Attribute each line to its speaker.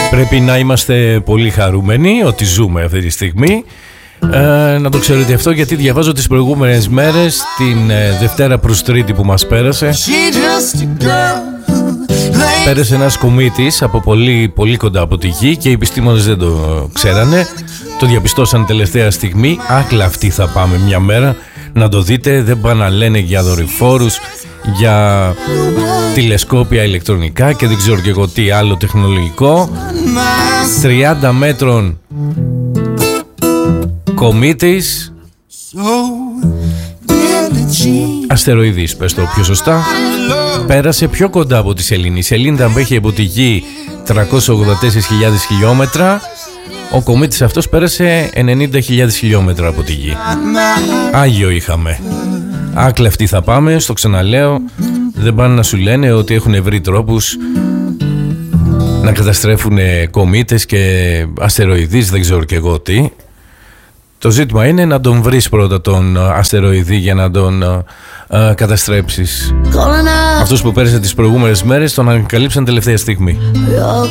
Speaker 1: Πρέπει να είμαστε πολύ χαρούμενοι ότι ζούμε αυτή τη στιγμή. Να το ξέρετε αυτό, γιατί διαβάζω τις προηγούμενες μέρες, την Δευτέρα προς Τρίτη που μας πέρασε, πέρασε ένας κομήτης από πολύ, πολύ κοντά από τη γη και οι επιστήμονες δεν το ξέρανε. Το διαπιστώσαν τελευταία στιγμή. Άκλαυτοι θα πάμε μια μέρα να το δείτε. Δεν πάνε να λένε για δορυφόρους, για τηλεσκόπια ηλεκτρονικά και δεν ξέρω και εγώ τι άλλο τεχνολογικό. 30 μέτρων κομήτης, αστεροειδής, πες το πιο σωστά, πέρασε πιο κοντά από τη Σελήνη. Η Σελήνη έχει από τη γη 384.000 χιλιόμετρα. Ο κομήτης αυτός πέρασε 90.000 χιλιόμετρα από τη γη. Άγιο είχαμε. Άκλαυτοι θα πάμε, στο ξαναλέω. Δεν πάνε να σου λένε ότι έχουν βρει τρόπους να καταστρέφουν κομήτες και αστεροειδείς, δεν ξέρω και εγώ τι. Το ζήτημα είναι να τον βρεις πρώτα τον αστεροειδή για να τον καταστρέψεις. Αυτός που πέρασε τις προηγούμενες μέρες τον ανακαλύψαν τελευταία στιγμή.